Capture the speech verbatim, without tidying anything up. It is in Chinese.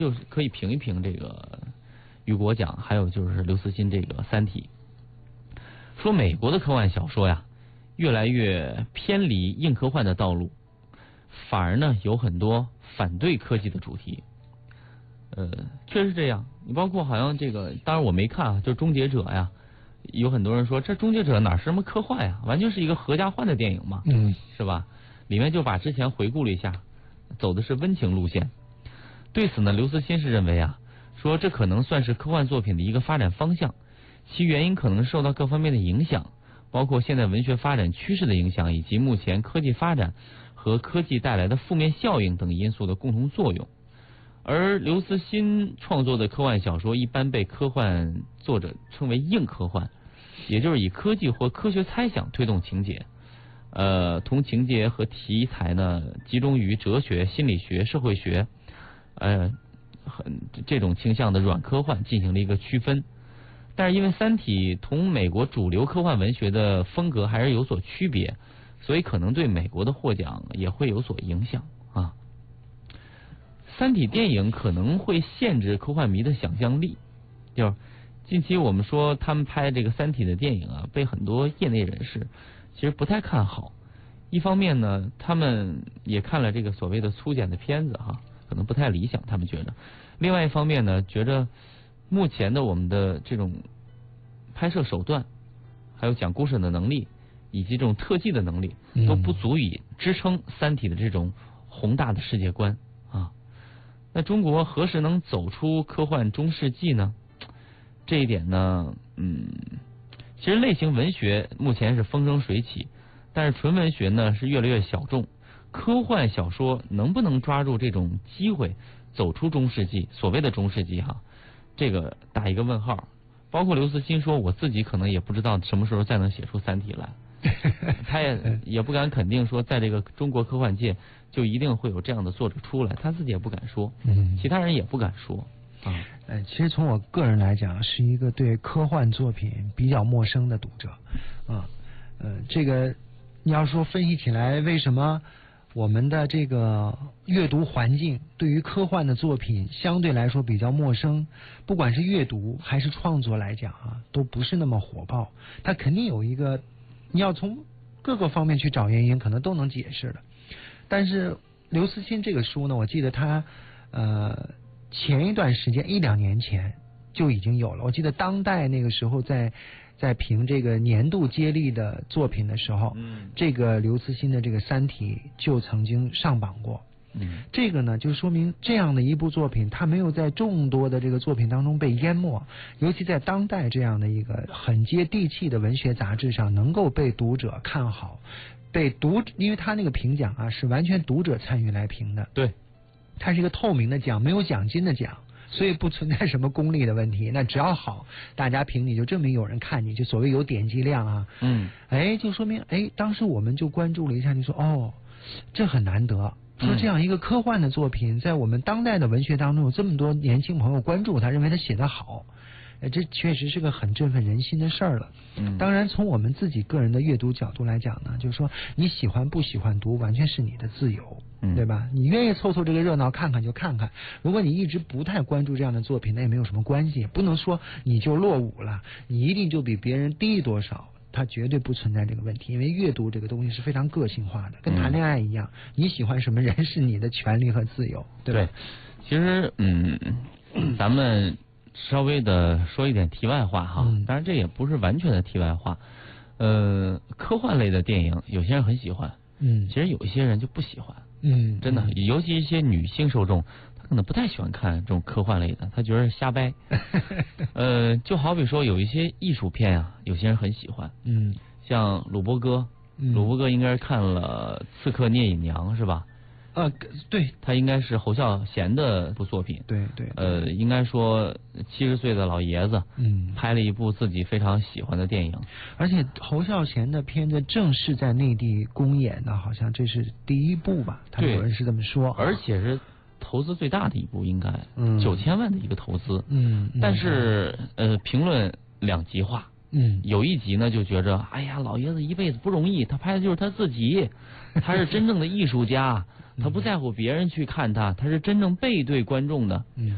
就是可以评一评这个雨果奖，还有就是刘慈欣这个《三体》，说美国的科幻小说呀，越来越偏离硬科幻的道路，反而呢有很多反对科技的主题。呃，确实是这样。你包括好像这个，当然我没看啊，就是《终结者》呀，有很多人说这《终结者》哪是什么科幻呀，完全是一个合家欢的电影嘛， 嗯， 是吧？里面就把之前回顾了一下，走的是温情路线。对此呢，刘慈欣是认为啊，说这可能算是科幻作品的一个发展方向，其原因可能受到各方面的影响，包括现在文学发展趋势的影响，以及目前科技发展和科技带来的负面效应等因素的共同作用。而刘慈欣创作的科幻小说一般被科幻作者称为硬科幻，也就是以科技或科学猜想推动情节，呃，同情节和题材呢集中于哲学、心理学、社会学，呃，很这种倾向的软科幻进行了一个区分。但是因为《三体》同美国主流科幻文学的风格还是有所区别，所以可能对美国的获奖也会有所影响啊。三体电影可能会限制科幻迷的想象力，就是近期我们说他们拍这个三体的电影啊，被很多业内人士其实不太看好。一方面呢，他们也看了这个所谓的粗剪的片子哈，可能不太理想，他们觉得。另外一方面呢，觉着目前的我们的这种拍摄手段，还有讲故事的能力，以及这种特技的能力，都不足以支撑三体的这种宏大的世界观啊。那中国何时能走出科幻中世纪呢？这一点呢，嗯，其实类型文学目前是风生水起，但是纯文学呢是越来越小众。科幻小说能不能抓住这种机会走出中世纪，所谓的中世纪哈，这个打一个问号。包括刘慈欣说，我自己可能也不知道什么时候再能写出三体来，他也也不敢肯定说在这个中国科幻界就一定会有这样的作者出来，他自己也不敢说， 嗯， 其他人也不敢说啊。 呃，其实从我个人来讲，是一个对科幻作品比较陌生的读者啊。呃，这个你要说分析起来，为什么我们的这个阅读环境对于科幻的作品相对来说比较陌生，不管是阅读还是创作来讲啊，都不是那么火爆。它肯定有一个，你要从各个方面去找原因，可能都能解释的。但是刘慈欣这个书呢，我记得他呃前一段时间一两年前就已经有了。我记得当代那个时候在在评这个年度接力的作品的时候，嗯，这个刘慈欣的这个《三体》就曾经上榜过。嗯，这个呢就说明这样的一部作品，它没有在众多的这个作品当中被淹没，尤其在当代这样的一个很接地气的文学杂志上，能够被读者看好，被读，因为他那个评奖啊是完全读者参与来评的， 对， 它是一个透明的奖，没有奖金的奖。所以不存在什么功利的问题，那只要好，大家评你就证明有人看你，就所谓有点击量啊。嗯，哎，就说明哎，当时我们就关注了一下，就说哦，这很难得，说这样一个科幻的作品，在我们当代的文学当中有这么多年轻朋友关注他，认为他写得好。这确实是个很振奋人心的事儿了。嗯，当然从我们自己个人的阅读角度来讲呢，就是说你喜欢不喜欢读，完全是你的自由，嗯，对吧？你愿意凑凑这个热闹看看就看看。如果你一直不太关注这样的作品，那也没有什么关系，不能说你就落伍了，你一定就比别人低多少。它绝对不存在这个问题，因为阅读这个东西是非常个性化的，跟谈恋爱一样，嗯，你喜欢什么人是你的权利和自由，对吧？ 对，其实嗯，咱们稍微的说一点题外话哈，嗯，当然这也不是完全的题外话。呃，科幻类的电影，有些人很喜欢，嗯，其实有一些人就不喜欢，嗯，真的，尤其一些女性受众，她可能不太喜欢看这种科幻类的，她觉得是瞎掰。呃，就好比说有一些艺术片啊，有些人很喜欢，嗯，像鲁伯哥，嗯，鲁伯哥应该是看了《刺客聂隐娘》是吧？ 呃，对， 他应该是侯孝贤的部作品。 对 对, 对。 呃，应该说七十岁的老爷子，嗯，拍了一部自己非常喜欢的电影。 而且侯孝贤的片子正式在内地公演的，好像这是第一部吧？他们有人是这么说。 而且是投资最大的一部，应该九千万的一个投资。嗯。但是呃，评论两极化。嗯。有一集呢就觉着，哎呀，老爷子一辈子不容易，他拍的就是他自己，他是真正的艺术家。他不在乎别人去看他，他是真正背对观众的。嗯，